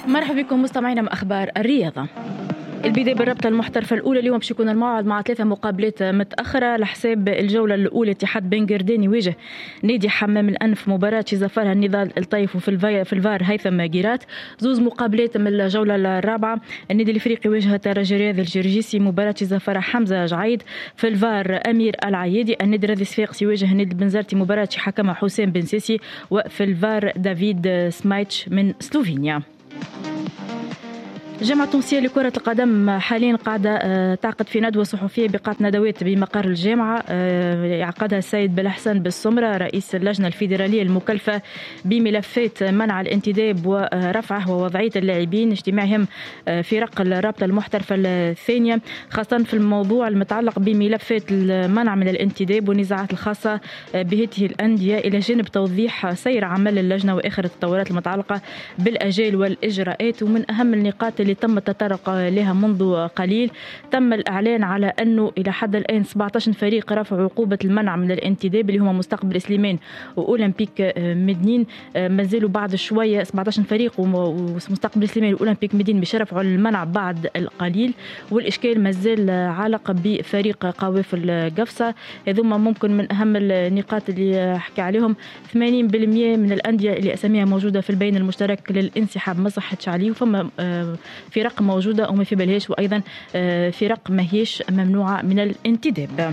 مرحبا بكم مستمعينا مع أخبار الرياضة. البداية بالرابطة المحترفة الأولى اليوم باش يكون الموعد مع 3 مقابلات متأخرة لحساب الجولة الأولى. اتحاد بن قردان يواجه نادي حمام الأنف، مباراة ظفرها النضال الطيف وفي الفار هيثم جيرات. زوز مقابلات من الجولة الرابعة، النادي الإفريقي يواجه الترجي الرياضي الجرجيسي، مباراة ظفرها حمزة جعيد. في الفار أمير العيادي. النادي الرياضي الصفاقسي يواجه النادي البنزرتي، مباراة حكمها حسام بن سيسي. وفي الفار دافيد سمايتش من سلوفينيا. الجامعة التونسية لكرة القدم حاليا قاعدة تعقد في ندوة صحفية بقاعة ندوات بمقر الجامعة، يعقدها السيد بلحسن بالسمرة رئيس اللجنة الفيدرالية المكلفة بملفات منع الانتداب ورفعه ووضعية اللاعبين، اجتماعهم في رق الرابطة المحترفة الثانية، خاصة في الموضوع المتعلق بملفات المنع من الانتداب والنزاعات الخاصة بهذه الأندية، إلى جانب توضيح سير عمل اللجنة وآخر التطورات المتعلقة بالأجال والإجراءات. ومن أهم النقاط اللي تم التطرق لها منذ قليل، تم الإعلان على أنه إلى حد الآن 17 فريق رفعوا عقوبة المنع من الانتداب، اللي هم مستقبل سليمان وأولمبيك مدنين. مازالوا بعد شوية 17 فريق ومستقبل سليمان وأولمبيك مدين باش يرفعوا المنع بعد القليل، والإشكال مازال عالق بفريق قوافل القفصة. هذوما ممكن من أهم النقاط اللي حكي عليهم. 80% من الأندية اللي أساميها موجودة في البيان المشترك للانسحاب ما صحتش عليه، وفما فرق موجودة وما في بالهاش، وأيضا فرق ما هيش ممنوعة من الانتداب.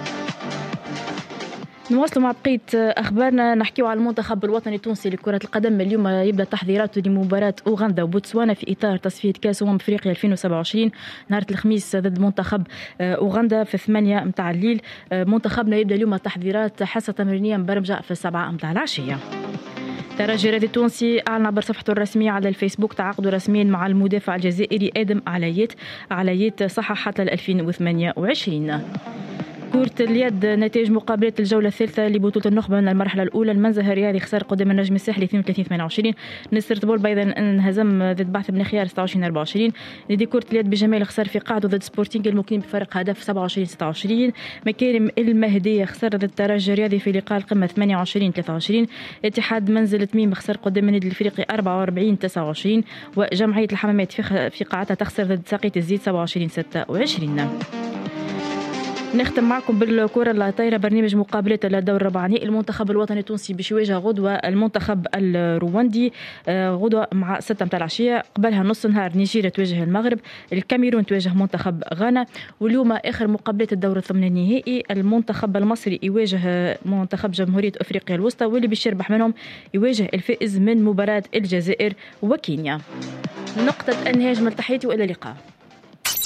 نواصلوا مع بقية أخبارنا، نحكيو على المنتخب الوطني التونسي لكرة القدم. اليوم يبدأ تحضيراته لمباراة أوغندا وبوتسوانا في إطار تصفية كأس أفريقيا 2027 نهار الخميس ضد منتخب أوغندا في 8 متاع الليل. منتخبنا يبدأ اليوم التحضيرات حصة تمرينية مبرمجة في 7 متاع العشية. الترجي الرياضي التونسي أعلن عبر صفحته الرسمية على الفيسبوك تعاقده رسميا مع المدافع الجزائري آدم علايات صححت 2028. كرة اليد، نتائج مقابلات الجولة الثالثة لبطولة النخبة من المرحلة الأولى. المنزه الرياضي خسر قدام النجم الساحلي 32-28. نصر طبول أيضا انهزم ضد بعث بن خيار 26-24. نادي كرة اليد بجمال خسر في قاعده ضد سبورتينغ المقيم بفرق هدف 27-26. مكارم المهدية خسر ضد الترجي الرياضي في لقاء القمة 28-23. اتحاد منزل تميم خسر قدام النادي الإفريقي 44-29. وجمعية الحمامات في قاعتها تخسر ضد ساقية الزيت 27-26. نختم معكم بالكرة الطايرة، برنامج مقابلات الدور الرباعني. المنتخب الوطني التونسي باش يواجه غدوة المنتخب الرواندي غدوة مع 6 متاع العشية. قبلها نص نهار نيجيريا تواجه المغرب، الكاميرون تواجه منتخب غانا. واليوم آخر مقابلات الدور الثمن النهائي، المنتخب المصري يواجه منتخب جمهورية أفريقيا الوسطى، واللي باش يربح منهم يواجه الفائز من مباراة الجزائر وكينيا. نقطة النهاية من تحياتي وإلى اللقاء.